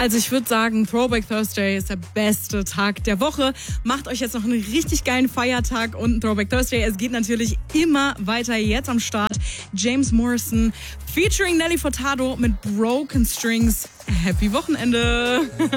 Also ich würde sagen, Throwback Thursday ist der beste Tag der Woche. Macht euch jetzt noch einen richtig geilen Feiertag und einen Throwback Thursday. Es geht natürlich immer weiter. Jetzt am Start James Morrison featuring Nelly Furtado mit Broken Strings. Happy Wochenende!